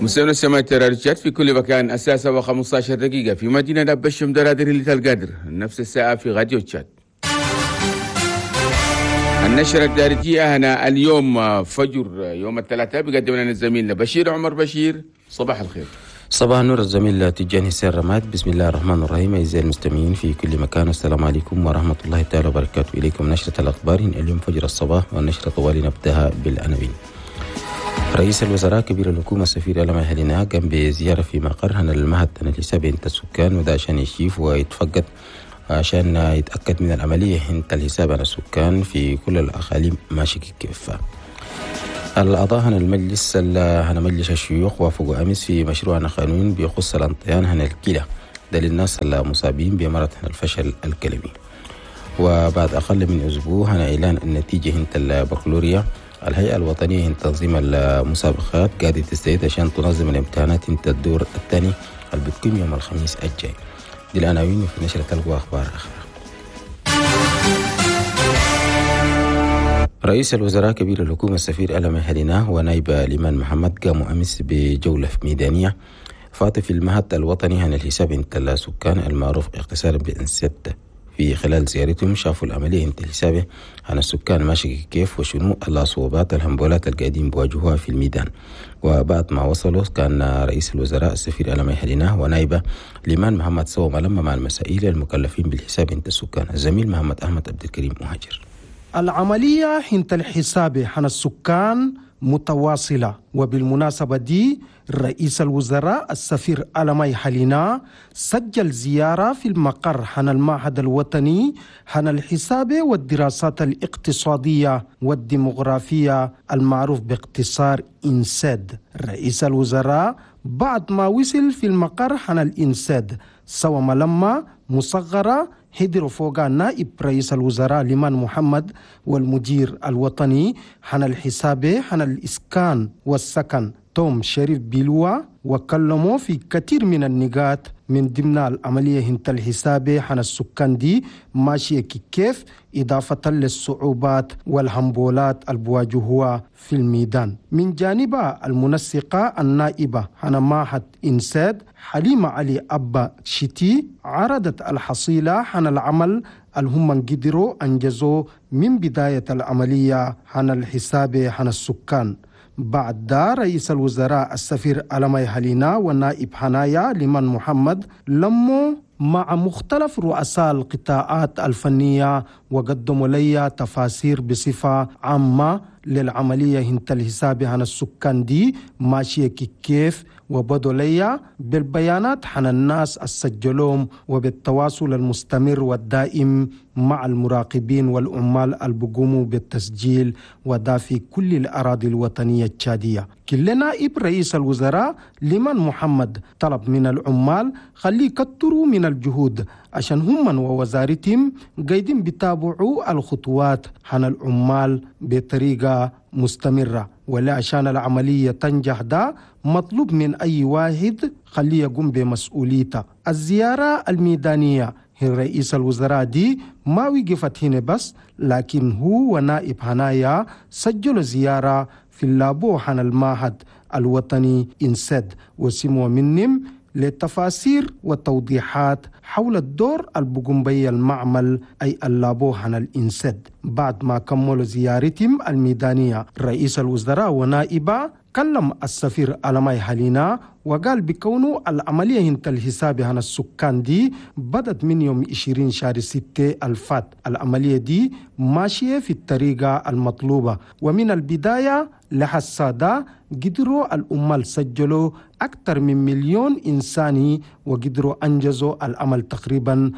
مستمعينا السماء التراريشات في كل مكان الساعة 7:15 دقيقة في مدينة دبشم درادر اللي القادر نفس الساعة في راديو تشاد. النشرة الدارجية هنا اليوم فجر يوم الثلاثاء بيقدم لنا زميلنا بشير عمر بشير. صباح الخير. صباح النور الزميل تجاني سير رماد. بسم الله الرحمن الرحيم. أعزائي المستمعين في كل مكان، السلام عليكم ورحمة الله تعالى وبركاته. إليكم نشرة الأخبار اليوم فجر الصباح، والنشرة طوال نبدأها بالعناوين. رئيس الوزراء كبير الحكومة السفير ألمي هلينا قام بزيارة في مقر هنا المهد لحساب السكان، وده عشان يشوف ويتفقد عشان يتأكد من العملية انت الحساب عن السكان في كل الأقاليم ماشي كيف. الأعضاء هنا المجلس هنا مجلس الشيوخ وافقوا أمس في مشروع قانون بيخص الانطيان هنا الكلى ده للناس المصابين بمرض هنا الفشل الكلوي. وبعد أقل من أسبوع هنا إعلان النتيجة هنا البكالوريا، الهيئة الوطنية هنا تنظيم المسابقات قاعدة تستعد عشان تنظم الامتحانات هنا الدور الثاني اللي بتقيم يوم الخميس الجاي. دي العناوين في نشرة تلقوا أخبار أخرى. رئيس الوزراء كبير الحكومة السفير ألمي هلينا ونائب الإمام محمد قاموا أمس بجولة ميدانية فاتت في المهد الوطني عن الحساب انت السكان المعروف اختصارا بإنسد. في خلال زيارتهم شافوا العملية انت الحساب عن السكان ماشي كيف وشنو الصعوبات الهمبولات القاعدين بواجهوها في الميدان. وبعد ما وصلوا كان رئيس الوزراء السفير ألمي هلينا ونائب الإمام محمد سوى ملمة مع المسائل المكلفين بالحساب انت السكان. الزميل محمد أحمد عبد الكريم مهاجر. العملية حنت الحساب عن السكان متواصلة، وبالمناسبة دي رئيس الوزراء السفير ألمي هلينا سجل زيارة في المقر عن المعهد الوطني عن الحساب والدراسات الاقتصادية والديمغرافية المعروف باختصار إنساد. رئيس الوزراء بعد ما وصل في المقر عن الإنساد سوى ملمة مصغرة هدروا فوقها نائب رئيس الوزراء لمان محمد والمدير الوطني عن الحساب عن الإسكان والسكن توم شريف بيلوا، وكلموا في كثير من النقاط من ضمن العملية هنت الحساب عن السكان دي ماشية كيف، إضافة للصعوبات والهمبولات البواجهوها في الميدان. من جانبها المنسقة النائبة عن معهد إنساد حليمة علي أبا شتي عرضت الحصيلة عن العمل هم قدروا أنجزوا من بداية العملية عن الحساب عن السكان. بعد ده رئيس الوزراء السفير ألمي هلينا والنائب حنايا لمن محمد لموا مع مختلف رؤساء القطاعات الفنية وقدموا لي تفاسير بصفة عامة للعملية هنت الحساب عن السكان دي ماشية كيف، وبدوا لي بالبيانات عن الناس السجلوم وبالتواصل المستمر والدائم مع المراقبين والعمال البقوموا بالتسجيل ودا في كل الأراضي الوطنية التشادية. كل نائب رئيس الوزراء لمن محمد طلب من العمال خلي يكتروا من الجهود عشان هم ووزارتهم قايدين بيتابعوا الخطوات عن العمال بطريقة مستمرة، ولا عشان العملية تنجح ده مطلوب من أي واحد خليه يقوم بمسؤوليته. الزيارة الميدانية رئيس الوزراء دي ما وقفت هنا بس، لكن هو ونائب هنايا سجلوا زيارة في اللابوح عن المعهد الوطني إنسد وسموا منهم للتفاسير والتوضيحات حول الدور البقوم بي المعمل أي اللابوح عن الإنسد. بعد ما كملوا زيارتهم الميدانية رئيس الوزراء ونائبة كلم السفير ألمي هلينا وقال بكونه العملية هنت الحساب عن السكان دي بدت من يوم 20 شهر 6 الفات. العملية دي ماشية في الطريقة المطلوبة، ومن البداية لحسادة قدروا الأمال سجلوا أكثر من 1,000,000 إنساني وقدروا أنجزوا العمل تقريبا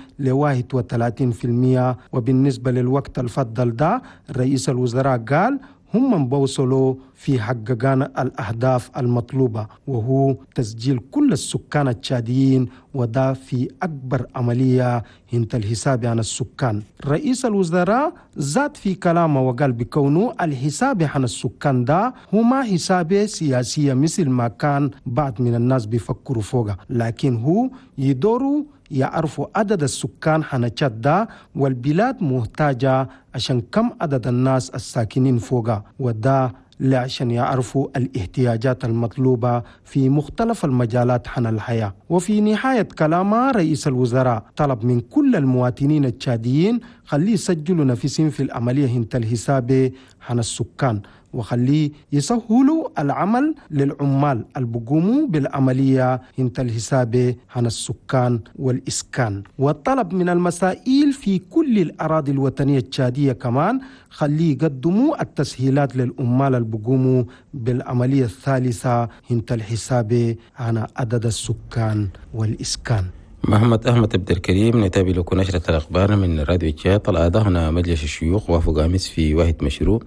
ل31%. وبالنسبة للوقت الفضل ده رئيس الوزراء قال هم بوصلوا في حققان الأهداف المطلوبة، وهو تسجيل كل السكان التشاديين، وده في أكبر عملية هنت الحساب عن السكان. رئيس الوزراء زاد في كلامه وقال بكونه الحساب عن السكان ده هما حساب سياسية مثل ما كان بعض من الناس بيفكروا فوقها، لكن هو يدوروا يعرفوا عدد السكان حنشات ده والبلاد محتاجة عشان كم عدد الناس الساكنين فوقها، وده عشان يعرفوا الاحتياجات المطلوبة في مختلف المجالات عن الحياة. وفي نهاية كلامه رئيس الوزراء طلب من كل المواطنين التشاديين خليه يسجلوا نفسهم في العملية هنت الحساب عن السكان، وخليه يسهلوا العمل للعمال اللي بيقوموا بالعملية هنت الحساب عن السكان والإسكان. والطلب من المسائل في كل الأراضي الوطنية التشادية كمان خليه يقدموا التسهيلات للعمال اللي بيقوموا بالعملية الثالثة هنت الحساب عن عدد السكان والإسكان. محمد أحمد عبد الكريم، نتابع لكم نشرة الأخبار من راديو تشاد. الأعضاء هنا مجلس الشيوخ وافقوا أمس في واحد مشروع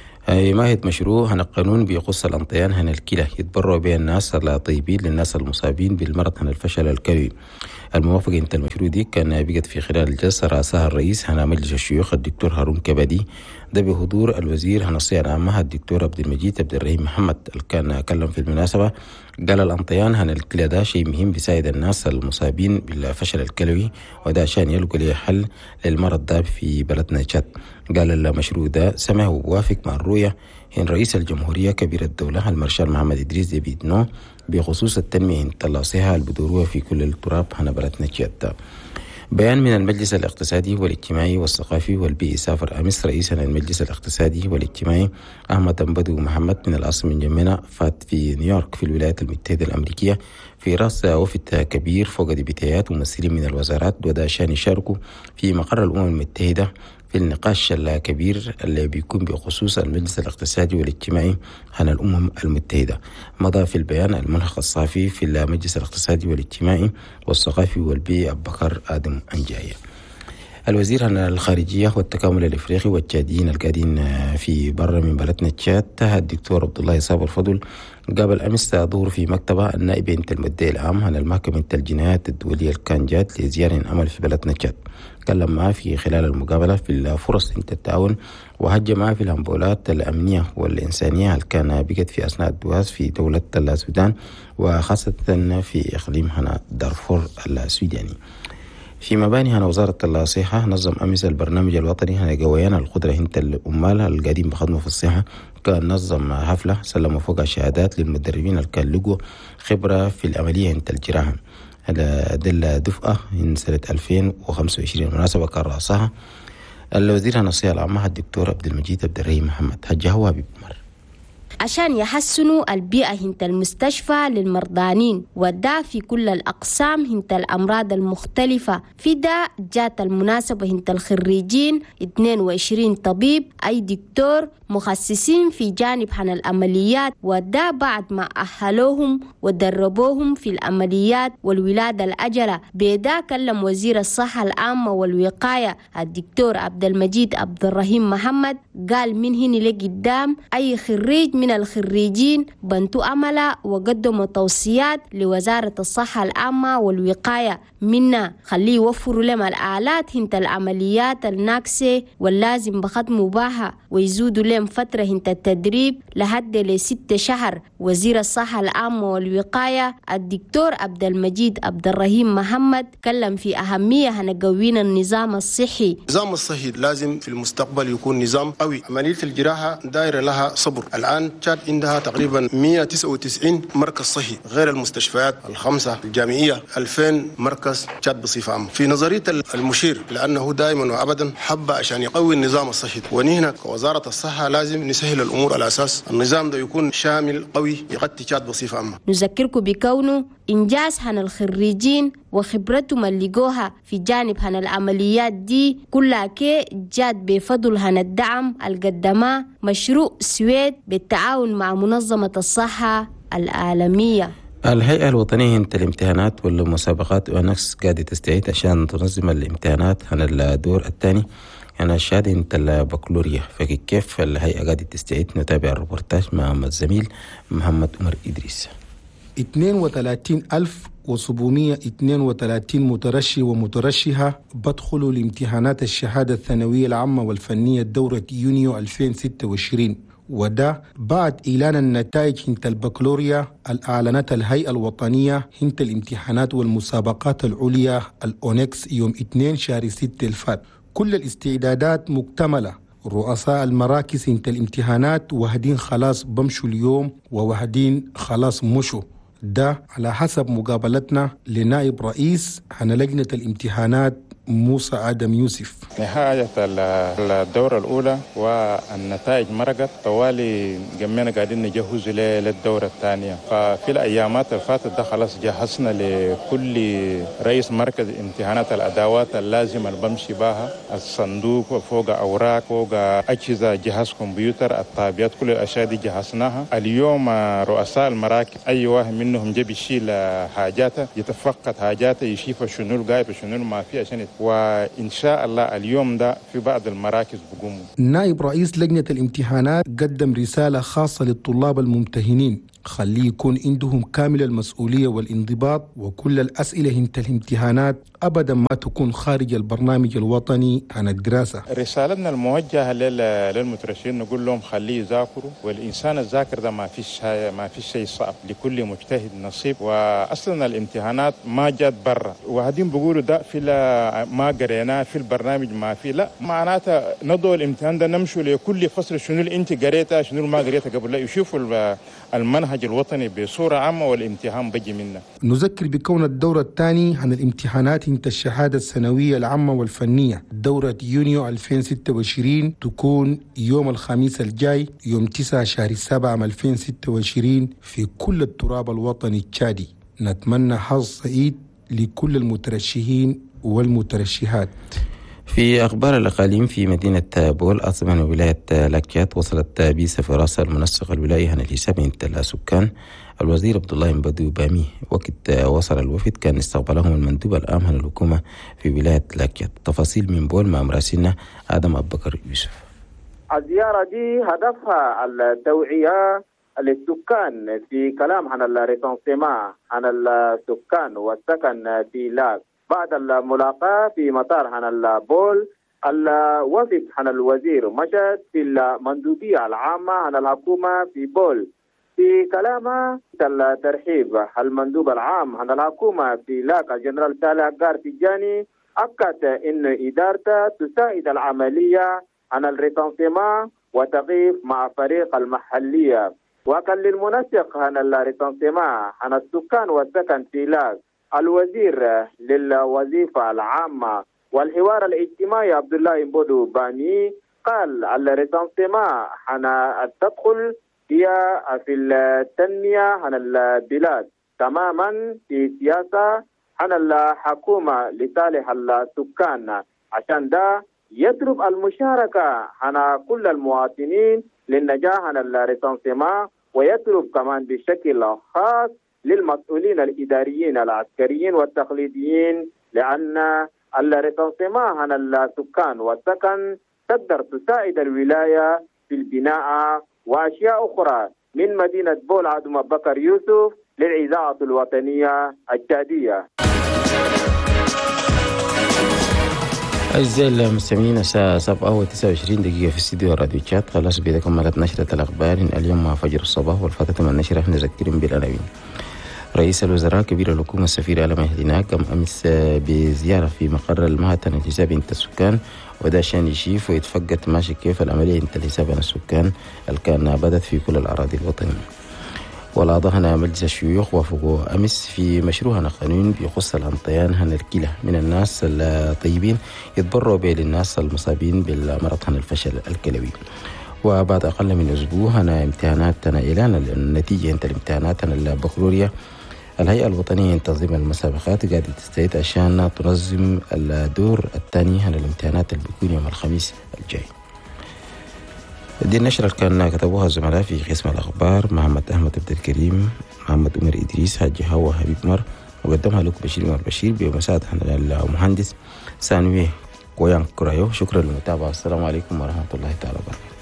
ماهد مشروع عن القانون بيخص الأنطيان عن الكلى يتبرعوا به الناس الطيبين للناس المصابين بالمرض عن الفشل الكلوي. الموافقة انت المشروع دي كان بقت في خلال الجلسة رأسها الرئيس عن مجلس الشيوخ الدكتور هارون كبدي، ده بحضور الوزير عن الصحة العامة الدكتور عبد المجيد عبد الرحيم محمد. اللي كان كلم في المناسبة قال الأنطيان عن الكلى ده شيء مهم بيساعد الناس المصابين بالفشل الكلوي، وده عشان يلقوا له حل للمرض ده في بلدنا تشاد. قال المشروع ده سمع ووافق مع الرؤية إن رئيس الجمهورية كبير الدولة المارشال محمد إدريس ديفيد نو بخصوص التنمية اللاصقة البدوروة في كل التراب هنا بلدنا تشاد. بيان من المجلس الاقتصادي والاجتماعي والثقافي والبيئي سافر أمس رئيس المجلس الاقتصادي والاجتماعي أحمد أمبدو محمد من الأصل من جمينة فات في نيويورك في الولايات المتحدة الأمريكية في رأس وفد كبير فوق ديبيتيات وممثلين من الوزارات، وده عشان يشاركوا في مقر الأمم المتحدة في النقاش الكبير اللي بيكون بخصوص المجلس الاقتصادي والاجتماعي عن الأمم المتحدة. مضى في البيان الملحق الصحفي في المجلس الاقتصادي والاجتماعي والثقافي والبيئي أبو بكر آدم أنجاية. الوزير عن الخارجية والتكامل الإفريقي والتشاديين القاعدين في برا من بلدنا تشاد الدكتور عبد الله صابر فضل قابل أمس ظهور في مكتبة النائب انت المدعي العام عن المحكمة الجنايات الدولية الكانجات لزيارة عمل في بلدنا تشاد. تكلم معه في خلال المقابلة في الفرص انت التعاون، وهج معه في الهنبولات الأمنية والإنسانية اللي كان بقت في أثناء الدواس في دولة السودان وخاصة في إقليم هنا دارفور السوداني. في مباني هنا وزارة الصحة نظم أمس البرنامج الوطني هنا جويان القدرة هنت الأمال القاعدين بخدمة في الصحة. كان نظم حفلة سلموا فوق شهادات للمدربين اللي كان لقوا خبرة في العملية هنت الجراحة. هذا دفعة من سنة 2025 مناسبة كان رأسها الوزير عن الصحة العامة الدكتور عبد المجيد عبد الرحيم محمد. حجة هو بمر عشان يحسنوا البيئة هنت المستشفى للمرضانين، وده في كل الأقسام هنت الأمراض المختلفة. في ده جات المناسبة هنت الخريجين 22 طبيب أي دكتور مخصصين في جانب عن العمليات، وده بعد ما أهلوهم ودربوهم في العمليات والولادة الأجلة. بدا كلم وزير الصحة العامة والوقاية الدكتور عبد المجيد عبد الرحيم محمد، قال من هنا لقدام أي خريج من الخريجين بنتوا عملا وقدموا توصيات لوزارة الصحة العامة والوقاية منا خليه يوفروا لهم الآلات هنت العمليات الناقصة واللازم بخدموا باها، ويزودوا لهم فترة هنت التدريب لحد ل6 شهر. وزير الصحة العامة والوقاية الدكتور عبد المجيد عبد الرحيم محمد كلم في أهمية هنقوين النظام الصحي. النظام الصحي لازم في المستقبل يكون نظام قوي. عملية الجراحة دايرة لها صبر. الآن تشاد عندها تقريبا 199 مركز صحي غير المستشفيات ال5 الجامعية، 2000 مركز تشاد بصفة عامة. في نظرية المشير لأنه دائما وأبدا حب عشان يقوي النظام الصحي، ونحن كوزارة الصحة لازم نسهل الأمور على أساس النظام ده يكون شامل قوي يغطي تشاد بصفة عامة. نذكركم بكونه إنجاز عن الخريجين وخبرتهم اللي لقوها في جانب عن العمليات دي كلها كي جات بفضل عن الدعم القدمه مشروع سويد بالتعاون مع منظمة الصحة العالمية. الهيئة الوطنية هنت الامتحانات والمسابقات ونكس قاعدة تستعيد عشان تنظم الامتحانات عن الدور الثاني يعني الشهادة هنت البكالوريا. فكيف الهيئة قاعدة تستعيد؟ نتابع الريبورتاج مع الزميل محمد عمر إدريس. 32,732 مترشي ومترشحة بدخلوا لامتحانات الشهادة الثانوية العامة والفنية دورة يونيو 2026، وده بعد إعلان النتائج هنت البكالوريا الأعلنت الهيئة الوطنية هنت الامتحانات والمسابقات العليا الأونكس يوم 2 شهر 6 الفات. كل الاستعدادات مكتملة رؤساء المراكز انت الامتحانات واحدين خلاص بمشوا اليوم وواحدين خلاص مشوا. ده على حسب مقابلتنا لنائب رئيس عن لجنة الامتحانات موسى آدم يوسف. نهاية الدورة الأولى والنتائج مرقت طوالي جميعنا قاعدين نجهز للدورة الثانية. ففي الأيامات الفاتت ده خلاص جهزنا لكل رئيس مركز امتحانات الأدوات اللازمة اللي بمشي بها، الصندوق وفوق أوراق فوق أجهزة جهاز كمبيوتر الطابعات، كل الأشياء دي جهزناها. اليوم رؤساء المراكز أي واحد منهم جاب يشيل حاجاته، يتفقد حاجاته، يشوف شنو الغايب وشنو ما في عشان وإن شاء الله اليوم ده في بعض المراكز بقوموا. نائب رئيس لجنة الامتحانات قدم رسالة خاصة للطلاب الممتهنين، خليه يكون عندهم كامل المسؤولية والانضباط، وكل الأسئلة انت الامتحانات أبدا ما تكون خارج البرنامج الوطني عن الدراسة. رسالتنا الموجهة للمترشحين نقول لهم خليه يذاكروا، والإنسان الذاكر ده ما فيش شيء صعب، لكل مجتهد نصيب، وأصلا الامتحانات ما جات برا، وهدين بيقولوا ده في ما قريناه في البرنامج ما في، لا معناته نضع الامتحان ده نمشوا لكل فصل شنو اللي انت قريتها شنو ما قريتها قبل، لا يشوفوا المنهج الوطني بصورة عامة والامتحان بيجي منه. نذكر بكون الدورة الثانية عن الامتحانات انت الشهادة السنوية العامة والفنية دورة يونيو 2026 تكون يوم الخميس الجاي يوم 9 شهر 7 عام 2026 في كل التراب الوطني التشادي. نتمنى حظ سعيد لكل المترشحين والمترشحات. في أخبار الأقاليم، في مدينة بول عاصمة ولاية لاكيات وصلت بيسة في رأس المنسق الولائي عن الحساب عند السكان الوزير عبد الله مبدو بامي. وقت وصل الوفد كان استقبلهم المندوب العام عن الحكومة في ولاية لاكيات. تفاصيل من بول مع مراسلنا آدم أبو بكر يوسف. الزيارة دي هدفها التوعية للسكان في كلام عن الريسانسيما عن السكان والسكن في لاك. بعد الملاقاة في مطار عن البول، الوفد عن الوزير مشت في المندوبية العامة عن الحكومة في بول. في كلامه الترحيب المندوب العام عن الحكومة في لاك الجنرال صالح قار تجاني أكد أن إدارته تساعد العملية عن الريسانسيما وتقيف مع فريق المحلية. وكان للمنسق عن الريسانسيما عن السكان والسكن في لاك الوزير للوظيفة العامة والحوار الاجتماعي عبد الله مبدو بامي قال الريسانسيما عن التدخل هي في التنمية عن البلاد تماما في سياسة عن الحكومة لصالح السكان، عشان ده يطلب المشاركة عن كل المواطنين للنجاح عن الريسانسيما، ويطلب كمان بشكل خاص للمسؤولين الإداريين العسكريين والتقليديين، لأن الريسانسيما عن السكان والسكن تقدر تساعد الولاية في البناء وأشياء أخرى. من مدينة بول عدم أبو بكر يوسف للإذاعة الوطنية التشادية. أعزائي المستمعين، الساعة 7:29 دقيقة في استديو راديو تشات. خلاص بيدكم ملت نشرة الأخبار اليوم مع فجر الصباح، والفترة من النشرة نذكرهم بالعناوين. رئيس الوزراء كبير الحكومة السفير علي مهدي قام أمس بزيارة في مقر المعهد عن الحساب عند السكان، وده عشان يشوف ويتفقد ماشي كيف العملية عند الحساب عن السكان اللي كان بدت في كل الأراضي الوطنية. ولاضحنا مجلس الشيوخ وافقوا أمس في مشروع قانون بيخص الانطيان عن الكلى من الناس الطيبين يتبرعوا به للناس المصابين بالمرض عن الفشل الكلوي. وبعد أقل من أسبوع عن امتحاناتنا إعلان النتيجة عند الامتحانات عن البكالوريا، الهيئة الوطنية لتنظيم المسابقات قاعدة تستعد عشان تنظم الدور الثاني عن الامتحانات اللي بيكون يوم الخميس الجاي. دي النشرة كان كتبوها الزملاء في قسم الأخبار محمد أحمد عبد الكريم، محمد عمر إدريس، حاج هوا حبيب مر، وقدمها لكم بشير عمر بشير بمساعدة المهندس سانوي كويان كرايو. شكرا للمتابعة، السلام عليكم ورحمة الله تعالى وبركاته.